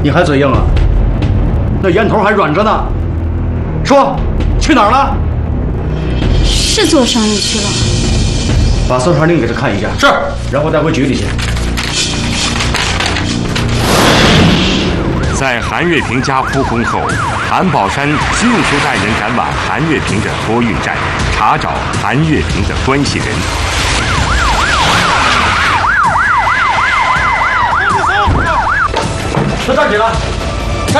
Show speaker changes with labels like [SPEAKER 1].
[SPEAKER 1] 你还嘴硬啊？那烟头还软着呢。说，去哪儿了？
[SPEAKER 2] 是做生意去了。
[SPEAKER 1] 把搜查令给他看一下。是，然后带回局里去。
[SPEAKER 3] 在韩月平家扑空后，韩宝山迅速带人赶往韩月平的托运站，查找韩月平的关系人。
[SPEAKER 1] 都站起来！